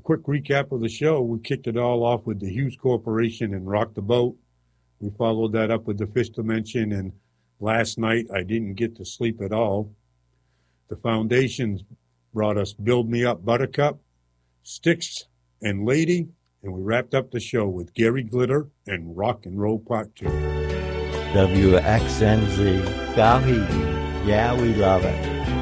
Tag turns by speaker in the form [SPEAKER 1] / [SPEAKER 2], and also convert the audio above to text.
[SPEAKER 1] quick recap of the show. We kicked it all off with the Hughes Corporation and Rock the Boat. We followed that up with the Fifth Dimension, and last night I didn't get to sleep at all. The Foundations brought us Build Me Up Buttercup, Styx, and Lady, and we wrapped up the show with Gary Glitter and Rock and Roll Part 2.
[SPEAKER 2] WXNZ, Gauhegi. Yeah, we love it.